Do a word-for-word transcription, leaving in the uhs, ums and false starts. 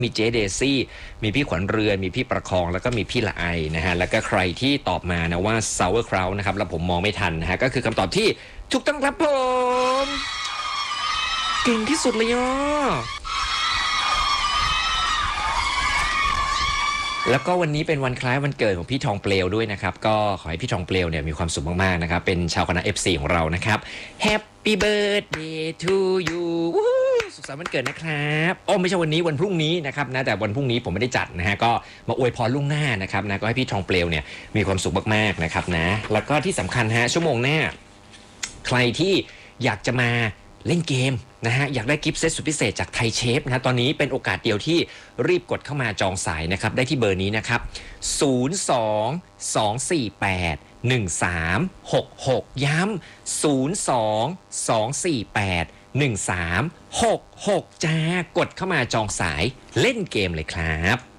มีเจเดซี่มีพี่ขวัญเรือนมีพี่ประคองแล้วก็มีพี่ละไอนะฮะแล้วก็ใครที่ตอบมานะว่า sauerkraut นะครับแล้วผมมองไม่ทันนะฮะก็คือคำตอบที่ถูกต้องครับผมเก่งที่สุดเลยอ่ะแล้วก็วันนี้เป็นวันคล้ายวันเกิดของพี่ทองเปลวด้วยนะครับก็ขอให้พี่ทองเปลวเนี่ยมีความสุขมากๆนะครับเป็นชาวคณะ เอฟ ซี ของเรานะครับ Happy birthday to you สุขสันต์วันเกิดนะครับโอ้ไม่ใช่วันนี้วันพรุ่งนี้นะครับนะแต่วันพรุ่งนี้ผมไม่ได้จัดนะฮะก็มาอวยพรล่วงหน้านะครับนะก็ให้พี่ทองเปลวเนี่ยมีความสุขมากๆนะครับนะแล้วก็ที่สำคัญฮะชั่วโมงหน้าใครที่อยากจะมาเล่นเกมนะฮะอยากได้กิฟต์เซตสุดพิเศษจากไทยเชฟนะตอนนี้เป็นโอกาสเดียวที่รีบกดเข้ามาจองสายนะครับได้ที่เบอร์นี้นะครับศูนย์ สอง สอง สี่ แปด หนึ่ง สาม หก หกย้ำศูนย์ สอง สอง สี่ แปด หนึ่ง สาม หก หกจ้ากดเข้ามาจองสายเล่นเกมเลยครับ